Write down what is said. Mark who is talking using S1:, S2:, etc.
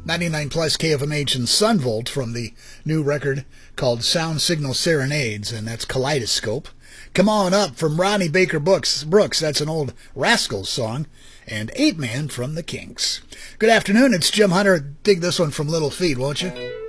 S1: 99 plus KFMH and Sunvolt from the new record called Sound Signal Serenades, and that's Kaleidoscope. Come On Up from Ronnie Baker Brooks, that's an old Rascals song, and 8 Man from the Kinks. Good afternoon, it's Jim Hunter. Dig this one from Little Feat, won't you?